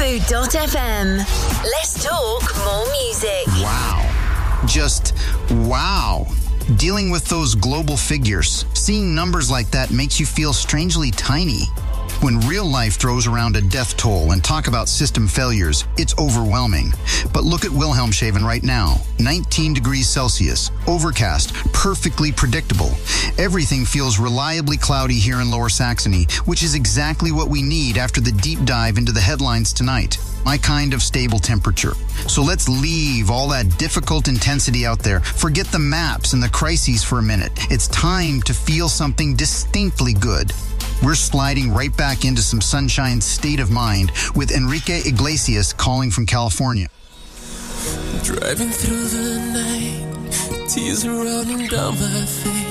Move.fm. Let's talk more music. Wow. Just wow. Dealing with those global figures, seeing numbers like that makes you feel strangely tiny. When real life throws around a death toll and talk about system failures, it's overwhelming. But look at Wilhelmshaven right now. 19 degrees Celsius, overcast, perfectly predictable. Everything feels reliably cloudy here in Lower Saxony, which is exactly what we need after the deep dive into the headlines tonight. My kind of stable temperature. So let's leave all that difficult intensity out there. Forget the maps and the crises for a minute. It's time to feel something distinctly good. We're sliding right back into some sunshine state of mind with Enrique Iglesias calling from California. Driving through the night, tears are running down my face.